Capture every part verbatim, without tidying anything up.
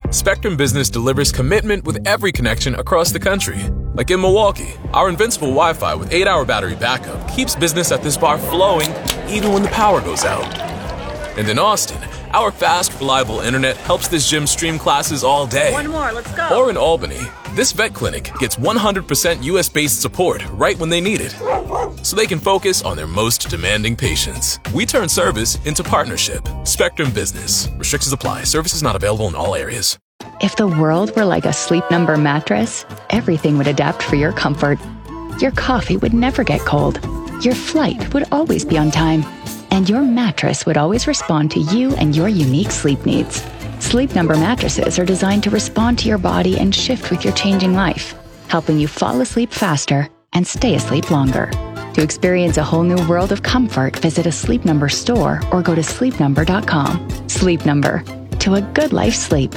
Spectrum Business delivers commitment with every connection across the country. Like in Milwaukee, our invincible Wi-Fi with eight hour battery backup keeps business at this bar flowing even when the power goes out. And in Austin, our fast, reliable internet helps this gym stream classes all day. One more, let's go. Or in Albany, this vet clinic gets one hundred percent U S-based support right when they need it, so they can focus on their most demanding patients. We turn service into partnership. Spectrum Business. Restrictions apply. Services not available in all areas. If the world were like a Sleep Number mattress, everything would adapt for your comfort. Your coffee would never get cold. Your flight would always be on time. And your mattress would always respond to you and your unique sleep needs. Sleep Number mattresses are designed to respond to your body and shift with your changing life, helping you fall asleep faster and stay asleep longer. To experience a whole new world of comfort, visit a Sleep Number store or go to sleep number dot com. Sleep Number. To a good life's sleep.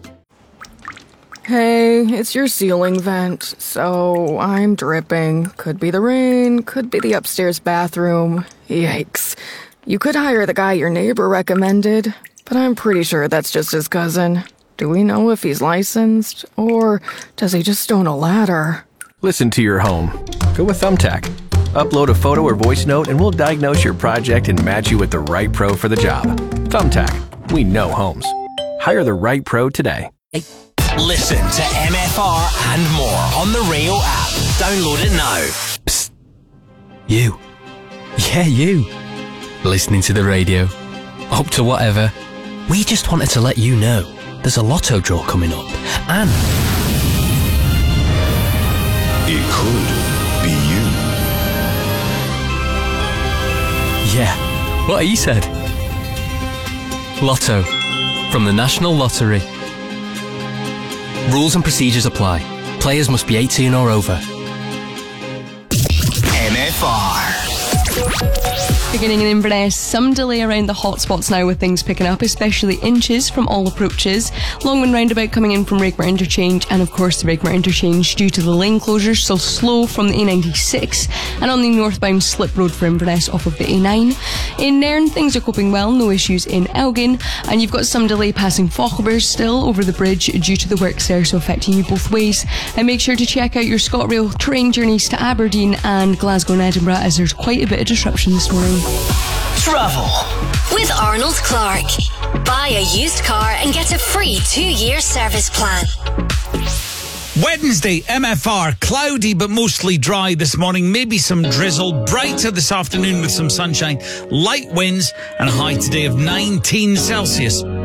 Hey, it's your ceiling vent, so I'm dripping. Could be the rain, could be the upstairs bathroom. Yikes. You could hire the guy your neighbor recommended, but I'm pretty sure that's just his cousin. Do we know if he's licensed, or does he just own a ladder? Listen to your home. Go with Thumbtack. Upload a photo or voice note and we'll diagnose your project and match you with the right pro for the job. Thumbtack. We know homes. Hire the right pro today. Listen to M F R and more on the Rio app. Download it now. Psst. You. Yeah, you. Listening to the radio. Up to whatever. We just wanted to let you know there's a lotto draw coming up. And it could be you. Yeah, what he said. Lotto. From the National Lottery. Rules and procedures apply. Players must be eighteen or over. M F R. Beginning in Inverness, some delay around the hotspots now with things picking up, especially inches from all approaches. Longman roundabout coming in from Rakemer Interchange, and of course the Rakemer Interchange due to the lane closures, so slow from the A ninety-six and on the northbound slip road for Inverness off of the A nine. In Nairn, things are coping well, no issues in Elgin, and you've got some delay passing Fauchelberg still over the bridge due to the works there, so affecting you both ways. And make sure to check out your ScotRail train journeys to Aberdeen and Glasgow and Edinburgh, as there's quite a bit of disruption this morning. Travel with Arnold Clark. Buy a used car and get a free two-year service plan. Wednesday, M F R, cloudy but mostly dry this morning. Maybe some drizzle. Brighter this afternoon with some sunshine. Light winds and a high today of nineteen Celsius.